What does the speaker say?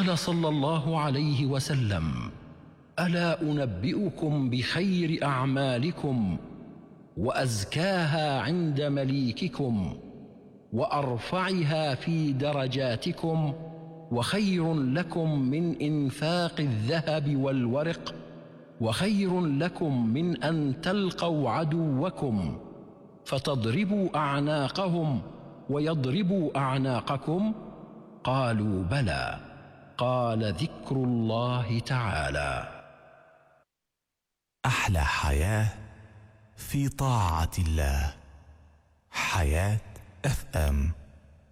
قال صلى الله عليه وسلم: ألا أنبئكم بخير أعمالكم وأزكاها عند مليككم وأرفعها في درجاتكم وخير لكم من إنفاق الذهب والورق وخير لكم من أن تلقوا عدوكم فتضربوا أعناقهم ويضربوا أعناقكم؟ قالوا: بلى. قال: ذكر الله تعالى. أحلى حياة في طاعة الله. حياة FM.